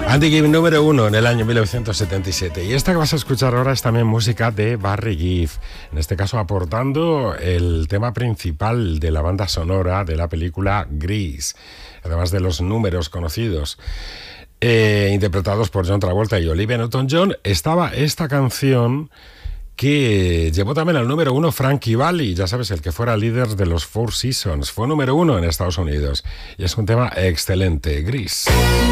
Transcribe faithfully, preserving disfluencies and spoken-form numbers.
Andy Gibb número uno en el año mil novecientos setenta y siete. Y esta que vas a escuchar ahora es también música de Barry Gibb, en este caso aportando el tema principal de la banda sonora de la película Grease, además de los números conocidos. Eh, interpretados por John Travolta y Olivia Newton-John, estaba esta canción que llevó también al número uno Frankie Valli, ya sabes, el que fuera líder de los Four Seasons. Fue número uno en Estados Unidos y es un tema excelente, Grease.